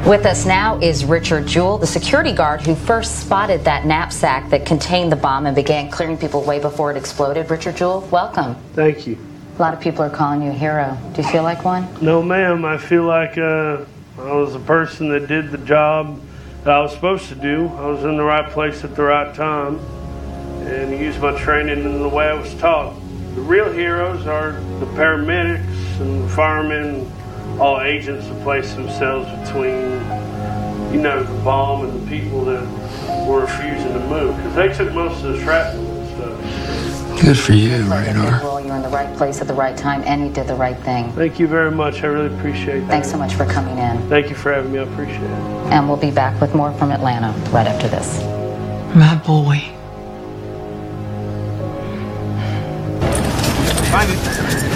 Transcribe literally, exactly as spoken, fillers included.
With us now is Richard Jewell, the security guard who first spotted that knapsack that contained the bomb and began clearing people way before it exploded. Richard Jewell, welcome. Thank you. A lot of people are calling you a hero. Do you feel like one? No, ma'am. I feel like uh, I was a person that did the job that I was supposed to do. I was in the right place at the right time and used my training in the way I was taught. The real heroes are the paramedics and the firemen, all agents that place themselves between, you know, the bomb and the people that were refusing to move, because they took most of the shrapnel and stuff. Good for you, Radar. Well, you're in the right place at the right time, and you did the right thing. Thank you very much. I really appreciate that. Thanks so much for coming in. Thank you for having me. I appreciate it. And we'll be back with more from Atlanta right after this. My boy. Find it.